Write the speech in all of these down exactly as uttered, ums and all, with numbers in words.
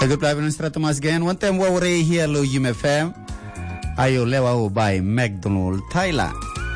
Good blijven straat mas again. One time we were here lo U M F M. Ayo lewa ho by McDonald Tyler.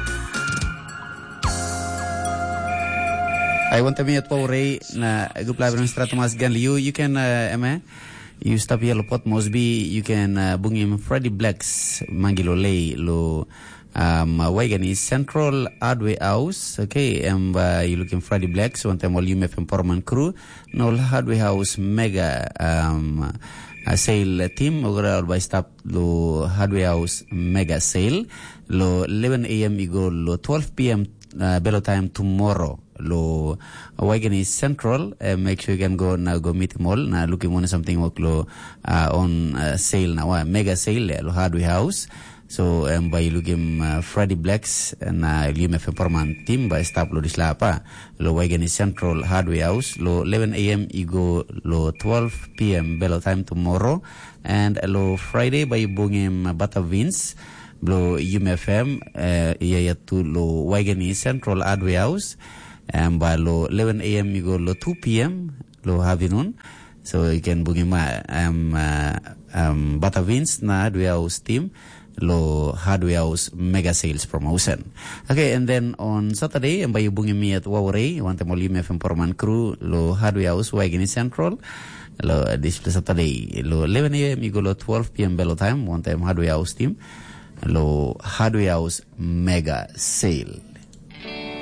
I want to be at Pore na good blijven straat mas again. You you can uh, eme. You stop here lo pot Mosby. You can uh, bung him Freddie Blacks mangilo lay lo. Um, Wagon is Central Hardware House. Okay, and uh, you looking Friday Blacks. One time, all U M F Empowerment Crew. No Hardware House Mega um, uh, Sale Team. Overall, by stop lo Hardware House Mega Sale. Lo eleven a m Igo lo twelve p m Uh, bello time tomorrow. Lo Wagon is Central. Uh, make sure you can go now. Go meet mall. Now looking on something work lo uh, on uh, sale now. Uh, mega sale lo Hardware House. So um, by looking uh, Friday Blacks and uh, U M F Empowerment team by stop lo disla pa lo Wagon is Central Hardware House lo eleven a m Igo lo twelve p m bello time tomorrow and uh, lo Friday by bungim Bata Vince lo U M F M uh, iya tu lo Wagon is Central Hardware House and by lo eleven a m Igo lo two p m lo afternoon. So you can bungim um, uh, um, Bata Vince na Hardware House team lo Hardware House Mega Sales Promotion. Okay, and then on Saturday, and by you bunging me at Wawari, one time all U M F Empowerment Crew, lo Hardware House Wagon Central, lo this Saturday, lo eleven a m you go lo twelve p m bello time, one time Hardware House team, lo Hardware House Mega Sale.